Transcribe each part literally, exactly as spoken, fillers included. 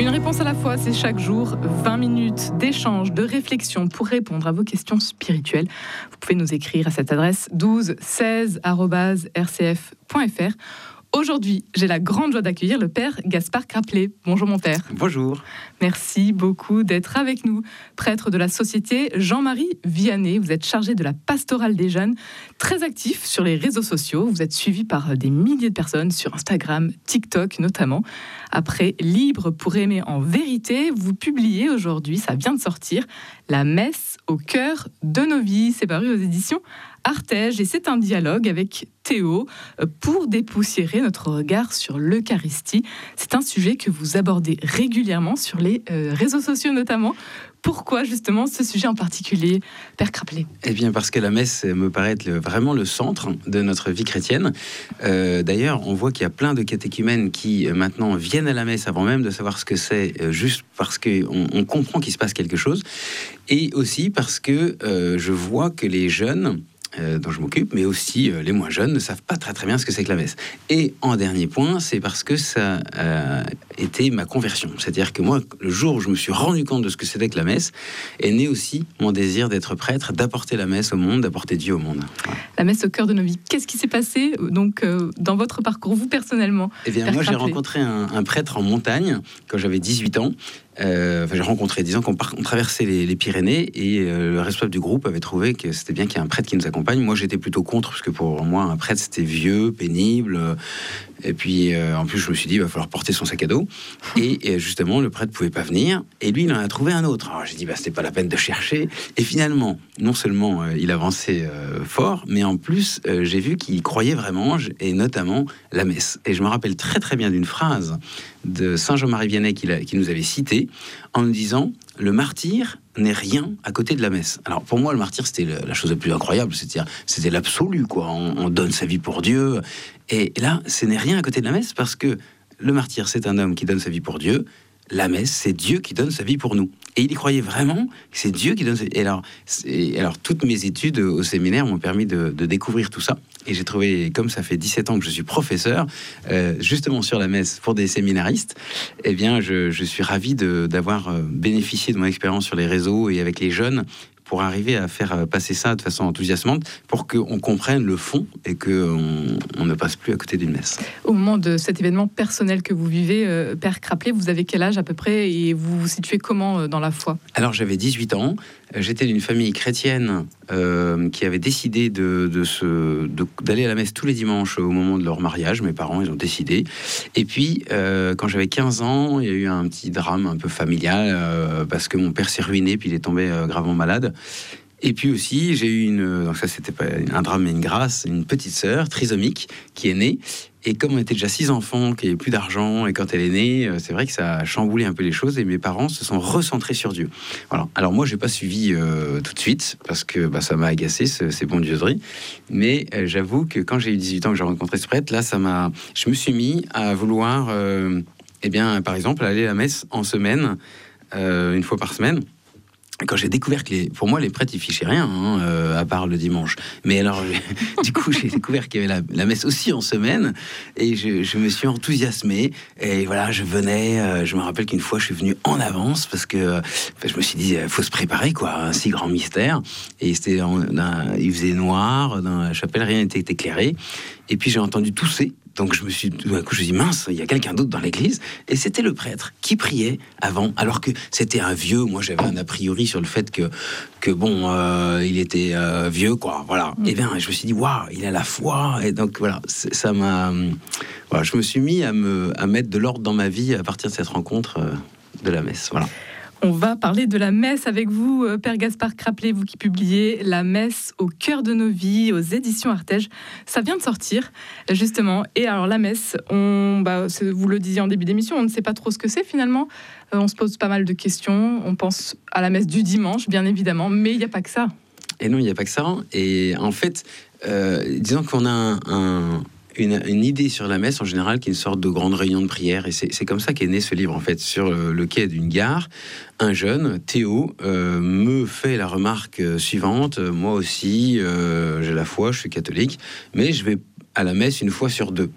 Une réponse à la fois, c'est chaque jour vingt minutes d'échange, de réflexion pour répondre à vos questions spirituelles. Vous pouvez nous écrire à cette adresse douze seize arobase r c f point f r. Aujourd'hui, j'ai la grande joie d'accueillir le père Gaspard Craplet. Bonjour mon père. Bonjour. Merci beaucoup d'être avec nous. Prêtre de la Société Jean-Marie Vianney, vous êtes chargé de la pastorale des jeunes, très actif sur les réseaux sociaux. Vous êtes suivi par des milliers de personnes sur Instagram, TikTok notamment. Après Libre pour aimer en vérité, vous publiez aujourd'hui, ça vient de sortir, La messe au cœur de nos vies. C'est paru aux éditions Artege et c'est un dialogue avec Théo pour dépoussiérer notre regard sur l'Eucharistie. C'est un sujet que vous abordez régulièrement sur les euh, réseaux sociaux notamment. Pourquoi justement ce sujet en particulier, Père Craplet ? Eh bien parce que la messe me paraît être le, vraiment le centre de notre vie chrétienne. Euh, d'ailleurs, on voit qu'il y a plein de catéchumènes qui euh, maintenant viennent à la messe avant même de savoir ce que c'est, euh, juste parce qu'on on comprend qu'il se passe quelque chose. Et aussi parce que euh, je vois que les jeunes... Euh, dont je m'occupe, mais aussi euh, les moins jeunes ne savent pas très très bien ce que c'est que la messe. Et en dernier point, c'est parce que ça a été ma conversion. C'est-à-dire que moi, le jour où je me suis rendu compte de ce que c'était que la messe, est né aussi mon désir d'être prêtre, d'apporter la messe au monde, d'apporter Dieu au monde. Voilà. La messe au cœur de nos vies. Qu'est-ce qui s'est passé donc euh, dans votre parcours, vous personnellement ? Eh bien, moi, j'ai rencontré un, un prêtre en montagne quand j'avais dix-huit ans. Euh, enfin, j'ai rencontré, disons qu'on par, on traversait les, les Pyrénées et euh, le responsable du groupe avait trouvé que c'était bien qu'il y ait un prêtre qui nous accompagne. Moi, j'étais plutôt contre, parce que pour moi, un prêtre, c'était vieux, pénible. Euh, et puis, euh, en plus, je me suis dit, il va falloir porter son sac à dos. Et, et justement, le prêtre ne pouvait pas venir. Et lui, il en a trouvé un autre. Alors, j'ai dit, bah, c'était pas la peine de chercher. Et finalement, non seulement euh, il avançait euh, fort, mais en plus, euh, j'ai vu qu'il croyait vraiment, et notamment la messe. Et je me rappelle très, très bien d'une phrase de Saint Jean-Marie Vianney qui, qui nous avait cité en nous disant « Le martyr n'est rien à côté de la messe ». Alors pour moi, le martyr, c'était la chose la plus incroyable, c'est-à-dire c'était l'absolu, quoi. On, on donne sa vie pour Dieu. Et là, ce n'est rien à côté de la messe, parce que le martyr, c'est un homme qui donne sa vie pour Dieu. La messe, c'est Dieu qui donne sa vie pour nous. Et il y croyait vraiment que c'est Dieu qui donne sa vie. Et alors, et alors toutes mes études au séminaire m'ont permis de, de découvrir tout ça. Et j'ai trouvé, comme ça fait dix-sept ans que je suis professeur, euh, justement sur la messe pour des séminaristes, eh bien, je, je suis ravi de, d'avoir bénéficié de mon expérience sur les réseaux et avec les jeunes, pour arriver à faire passer ça de façon enthousiasmante, pour qu'on comprenne le fond et qu'on on ne passe plus à côté d'une messe. Au moment de cet événement personnel que vous vivez, euh, Père Craplet, vous avez quel âge à peu près et vous vous situez comment euh, dans la foi ? Alors j'avais dix-huit ans, j'étais d'une famille chrétienne euh, qui avait décidé de, de se, de, d'aller à la messe tous les dimanches au moment de leur mariage. Mes parents, ils ont décidé. Et puis, euh, quand j'avais quinze ans, il y a eu un petit drame un peu familial, euh, parce que mon père s'est ruiné, puis il est tombé euh, gravement malade. Et puis aussi, j'ai eu une... Donc ça, c'était pas un drame, mais une grâce, une petite sœur trisomique qui est née. Et comme on était déjà six enfants, qu'il n'y avait plus d'argent, et quand elle est née, c'est vrai que ça a chamboulé un peu les choses, et mes parents se sont recentrés sur Dieu. Voilà. Alors moi, je n'ai pas suivi euh, tout de suite, parce que bah, ça m'a agacé, ce, ces bondieuseries. Mais euh, j'avoue que quand j'ai eu dix-huit ans, que j'ai rencontré ce prêtre, là, ça m'a... je me suis mis à vouloir, euh, eh bien, par exemple, aller à la messe en semaine, euh, une fois par semaine. Quand j'ai découvert que, les, pour moi, les prêtres, ils fichaient rien, hein, euh, à part le dimanche. Mais alors, du coup, j'ai découvert qu'il y avait la, la messe aussi en semaine, et je, je me suis enthousiasmé. Et voilà, je venais, euh, je me rappelle qu'une fois, je suis venu en avance, parce que euh, je me suis dit, il faut se préparer, quoi, un si grand mystère. Et c'était, en, un, il faisait noir, dans la chapelle, rien n'était éclairé. Et puis, j'ai entendu tousser. Donc je me suis, tout d'un coup, je me suis dit, mince, il y a quelqu'un d'autre dans l'église. Et c'était le prêtre qui priait avant, alors que c'était un vieux. Moi, j'avais un a priori sur le fait que, que bon, euh, il était euh, vieux, quoi. Voilà. Mmh. Et bien, je me suis dit, waouh, il a la foi. Et donc, voilà, ça m'a... Voilà, je me suis mis à, me, à mettre de l'ordre dans ma vie à partir de cette rencontre euh, de la messe. Voilà. On va parler de la messe avec vous, Père Gaspard Craplet, vous qui publiez La messe au cœur de nos vies aux éditions Artege. Ça vient de sortir, justement. Et alors, la messe, on, bah, vous le disiez en début d'émission, on ne sait pas trop ce que c'est finalement. Euh, on se pose pas mal de questions. On pense à la messe du dimanche, bien évidemment, mais il n'y a pas que ça. Et non, il n'y a pas que ça. Et en fait, euh, disons qu'on a un... un... Une, une idée sur la messe en général qui est une sorte de grande réunion de prière, et c'est, c'est comme ça qu'est né ce livre en fait. Sur le, le quai d'une gare, un jeune, Théo, euh, me fait la remarque suivante: moi aussi euh, j'ai la foi, je suis catholique, mais je vais à la messe une fois sur deux.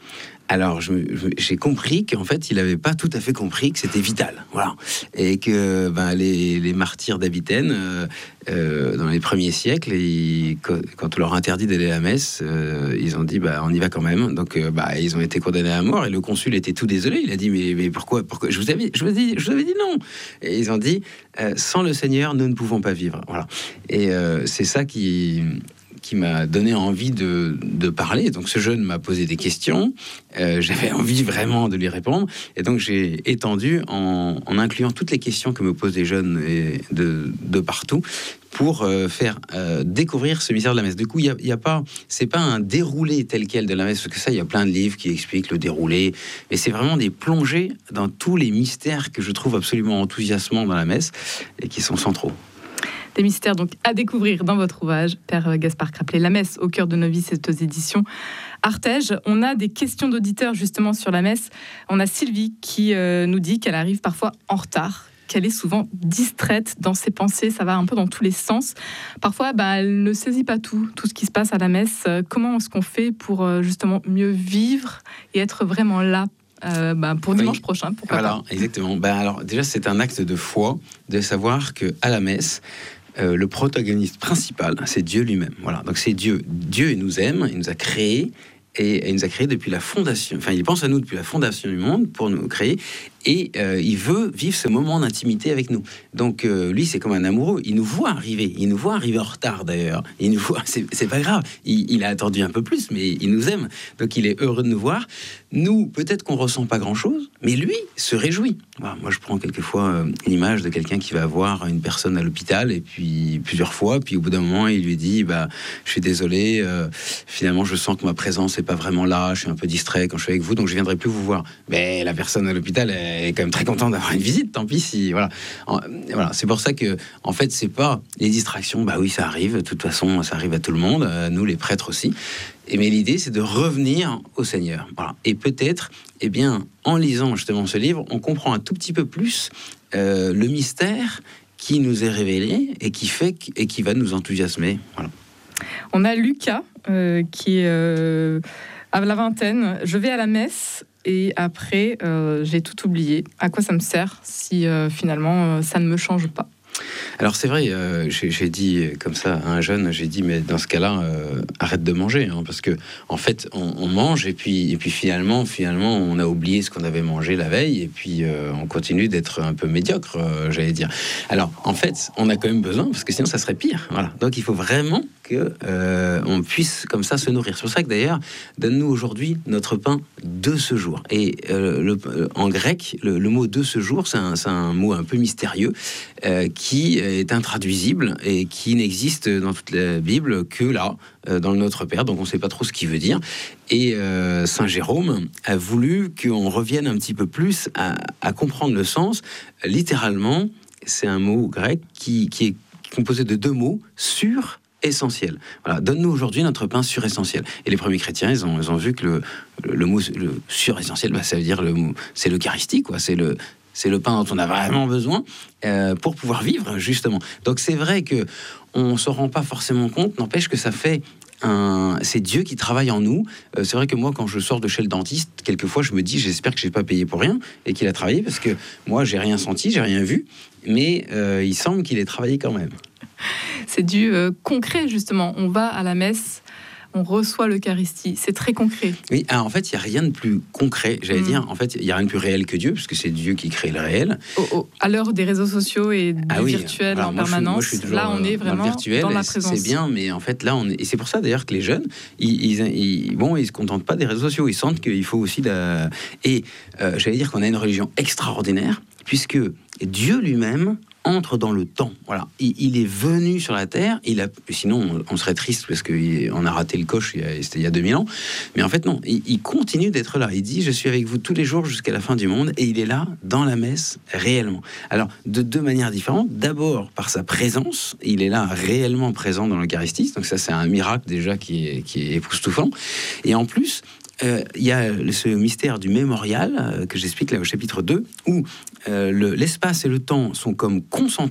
Alors, je, je, j'ai compris qu'en fait, il n'avait pas tout à fait compris que c'était vital. Voilà. Et que ben, les, les martyrs d'Avitaine, euh, euh, dans les premiers siècles, ils, quand, quand on leur a interdit d'aller à la messe, euh, ils ont dit bah, on y va quand même. Donc, euh, bah, ils ont été condamnés à mort. Et le consul était tout désolé. Il a dit mais, mais pourquoi, pourquoi je, vous avais, je, vous avais dit, je vous avais dit non. Et ils ont dit euh, sans le Seigneur, nous ne pouvons pas vivre. Voilà. Et euh, c'est ça qui. qui m'a donné envie de, de parler. Donc ce jeune m'a posé des questions, euh, j'avais envie vraiment de lui répondre, et donc j'ai étendu en, en incluant toutes les questions que me posent les jeunes et de, de partout, pour euh, faire euh, découvrir ce mystère de la messe. Du coup, il y a, y a pas, c'est pas un déroulé tel quel de la messe, parce que ça, il y a plein de livres qui expliquent le déroulé, mais c'est vraiment des plongées dans tous les mystères que je trouve absolument enthousiasmants dans la messe, et qui sont centraux. Des mystères donc à découvrir dans votre ouvrage, Père Gaspard Craplet, La messe au cœur de nos vies, c'est aux éditions Artege. On a des questions d'auditeurs justement sur la messe. On a Sylvie qui euh, nous dit qu'elle arrive parfois en retard, qu'elle est souvent distraite dans ses pensées, ça va un peu dans tous les sens. Parfois, bah, elle ne saisit pas tout, tout ce qui se passe à la messe. Comment est-ce qu'on fait pour euh, justement mieux vivre et être vraiment là Euh, bah, pour dimanche oui. prochain, pourquoi voilà, pas. Exactement. Bah, alors, déjà, c'est un acte de foi de savoir qu'à la messe, euh, le protagoniste principal, c'est Dieu lui-même. Voilà. Donc, c'est Dieu. Dieu, il nous aime, il nous a créés, et il nous a créés depuis la fondation. Enfin, il pense à nous depuis la fondation du monde pour nous créer, et euh, il veut vivre ce moment d'intimité avec nous. Donc, euh, lui, c'est comme un amoureux. Il nous voit arriver. Il nous voit arriver en retard, d'ailleurs. Il nous voit. C'est, c'est pas grave. Il, il a attendu un peu plus, mais il nous aime. Donc, il est heureux de nous voir. Nous, peut-être qu'on ressent pas grand-chose, mais lui se réjouit. Voilà, moi, je prends quelquefois euh, l'image de quelqu'un qui va voir une personne à l'hôpital, et puis plusieurs fois, puis au bout d'un moment, il lui dit bah, je suis désolé, euh, finalement, je sens que ma présence n'est pas vraiment là, je suis un peu distrait quand je suis avec vous, donc je viendrai plus vous voir. Mais la personne à l'hôpital est quand même très contente d'avoir une visite, tant pis si. Voilà. En, voilà, c'est pour ça que, en fait, c'est pas les distractions, bah oui, ça arrive, de toute façon, ça arrive à tout le monde, euh, nous, les prêtres aussi. Et mais l'idée, c'est de revenir au Seigneur. Voilà. Et peut-être, eh bien, en lisant justement ce livre, on comprend un tout petit peu plus euh, le mystère qui nous est révélé et qui fait qu- et qui va nous enthousiasmer. Voilà. On a Lucas euh, qui est euh, à la vingtaine. Je vais à la messe et après, euh, j'ai tout oublié. À quoi ça me sert si euh, finalement euh, ça ne me change pas ? Alors c'est vrai, euh, j'ai, j'ai dit comme ça à un jeune, j'ai dit mais dans ce cas-là, euh, arrête de manger, hein, parce que en fait on, on mange et puis et puis finalement finalement on a oublié ce qu'on avait mangé la veille et puis euh, on continue d'être un peu médiocre, euh, j'allais dire. Alors en fait on a quand même besoin parce que sinon ça serait pire. Voilà. Donc il faut vraiment que euh, on puisse comme ça se nourrir. C'est pour ça que d'ailleurs donne-nous aujourd'hui notre pain de ce jour. Et euh, le, en grec le, le mot de ce jour c'est un, c'est un mot un peu mystérieux euh, qui est intraduisible et qui n'existe dans toute la Bible que là, dans le Notre Père, donc on ne sait pas trop ce qu'il veut dire. Et euh, Saint Jérôme a voulu qu'on revienne un petit peu plus à, à comprendre le sens. Littéralement, c'est un mot grec qui, qui est composé de deux mots, sur essentiel. Voilà, donne-nous aujourd'hui notre pain suressentiel. Et les premiers chrétiens, ils ont, ils ont vu que le, le, le mot le suressentiel, bah, ça veut dire le, c'est l'Eucharistie, quoi. C'est le C'est le pain dont on a vraiment besoin euh, pour pouvoir vivre, justement. Donc c'est vrai que on se rend pas forcément compte, n'empêche que ça fait un... C'est Dieu qui travaille en nous. Euh, c'est vrai que moi, quand je sors de chez le dentiste, quelquefois, je me dis, j'espère que j'ai pas payé pour rien et qu'il a travaillé, parce que moi, j'ai rien senti, j'ai rien vu, mais euh, il semble qu'il ait travaillé quand même. C'est du euh, concret, justement. On va à la messe, on reçoit l'Eucharistie. C'est très concret. Oui, alors en fait, il n'y a rien de plus concret, j'allais mmh. dire. En fait, il n'y a rien de plus réel que Dieu, puisque c'est Dieu qui crée le réel. Oh, oh. À l'heure des réseaux sociaux et du ah oui, virtuel en moi, permanence, je suis, moi, je suis là, on est vraiment dans, le virtuel, dans la présence. C'est bien, mais en fait, là, on est... Et c'est pour ça, d'ailleurs, que les jeunes, ils, ils, ils, bon, ils se contentent pas des réseaux sociaux. Ils sentent qu'il faut aussi... La... Et euh, j'allais dire qu'on a une religion extraordinaire, puisque Dieu lui-même entre dans le temps. Voilà, il, il est venu sur la terre. Il a, sinon, on, on serait triste parce qu'on a raté le coche. Il y a, c'était il y a deux mille ans. Mais en fait, non. Il, il continue d'être là. Il dit :« Je suis avec vous tous les jours jusqu'à la fin du monde. » Et il est là dans la messe réellement. Alors, de deux manières différentes. D'abord, par sa présence, il est là réellement présent dans l'Eucharistie. Donc ça, c'est un miracle déjà qui est, qui est époustouflant. Et en plus, il euh, y a ce mystère du mémorial euh, que j'explique là au chapitre deux, où euh, le, l'espace et le temps sont comme concentrés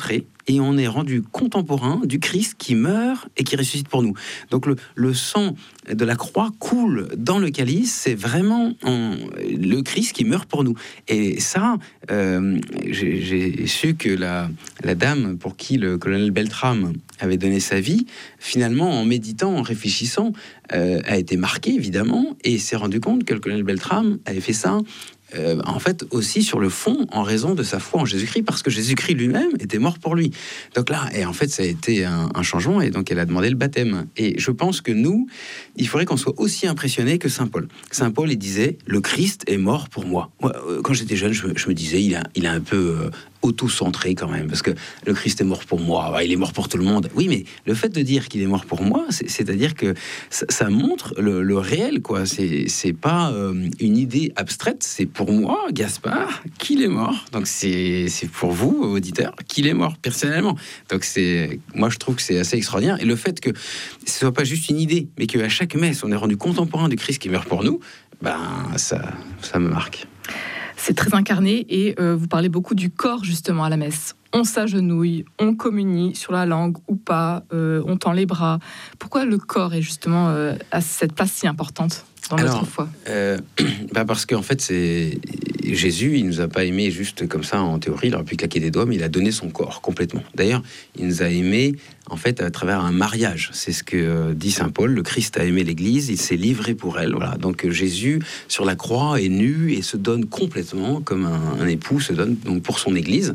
et on est rendu contemporain du Christ qui meurt et qui ressuscite pour nous. Donc le, le sang de la croix coule dans le calice, c'est vraiment on, le Christ qui meurt pour nous. Et ça, euh, j'ai, j'ai su que la, la dame pour qui le colonel Beltrame avait donné sa vie, finalement, en méditant, en réfléchissant, euh, a été marquée, évidemment, et s'est rendu compte que le colonel Beltrame avait fait ça Euh, en fait aussi sur le fond en raison de sa foi en Jésus-Christ, parce que Jésus-Christ lui-même était mort pour lui. Donc là, et en fait ça a été un, un changement, et donc elle a demandé le baptême. Et je pense que nous, il faudrait qu'on soit aussi impressionnés que Saint Paul. Saint Paul, il disait, le Christ est mort pour moi. Moi, euh, quand j'étais jeune, je, je me disais, il a, il a un peu euh, auto-centré quand même, parce que le Christ est mort pour moi, ouais, il est mort pour tout le monde. Oui, mais le fait de dire qu'il est mort pour moi, c'est, c'est-à-dire que ça, ça montre le, le réel, quoi. C'est, c'est pas euh, une idée abstraite, c'est pour moi, Gaspard, qu'il est mort. Donc c'est, c'est pour vous, auditeurs, qu'il est mort personnellement. Donc c'est, moi je trouve que c'est assez extraordinaire. Et le fait que ce soit pas juste une idée, mais qu'à chaque messe on est rendu contemporain du Christ qui meurt pour nous, ben ça, ça me marque. C'est très incarné, et euh, vous parlez beaucoup du corps justement à la messe. On s'agenouille, on communie sur la langue ou pas, euh, on tend les bras. Pourquoi le corps est justement euh, à cette place si importante dans notre Alors, foi? euh, bah parce qu'en fait, c'est Jésus, il nous a pas aimés juste comme ça en théorie, il aurait pu claquer des doigts, mais il a donné son corps complètement. D'ailleurs, il nous a aimés en fait à travers un mariage. C'est ce que dit saint Paul. Le Christ a aimé l'Église, il s'est livré pour elle. Voilà. Donc Jésus sur la croix est nu et se donne complètement comme un, un époux se donne donc pour son Église.